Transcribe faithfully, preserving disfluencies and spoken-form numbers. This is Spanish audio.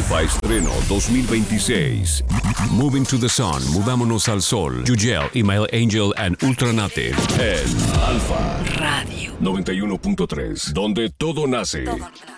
Alfa Estreno dos mil veintiséis. Moving to the Sun, Mudámonos al Sol, Yugel, Email Angel and Ultranative. En Alfa Radio noventa y uno punto tres, donde todo nace. Todo nace.